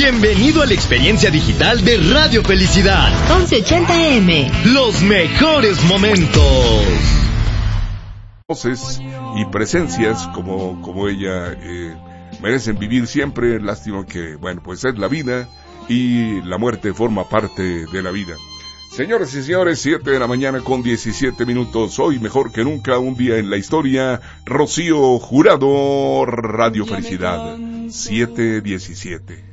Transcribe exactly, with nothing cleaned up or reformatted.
Bienvenido a la experiencia digital de Radio Felicidad. once ochenta A M. Los mejores momentos. Voces y presencias como, como ella eh, merecen vivir siempre. Lástima que, bueno, pues es la vida y la muerte forma parte de la vida. Señoras y señores, siete de la mañana con diecisiete minutos. Hoy mejor que nunca, un día en la historia. Rocío Jurado, Radio Felicidad, siete diecisiete.